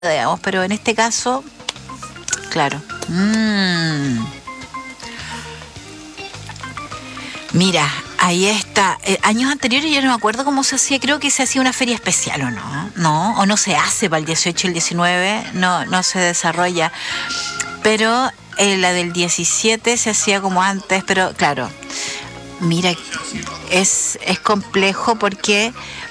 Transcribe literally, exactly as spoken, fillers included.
digamos, pero en este caso, claro. Mm. Mira, ahí está. Eh, años anteriores yo no me acuerdo cómo se hacía, creo que se hacía una feria especial o no, no, o no se hace para el dieciocho y el diecinueve, no, no se desarrolla, pero eh, la del diecisiete se hacía como antes, pero claro, mira, es, es complejo porque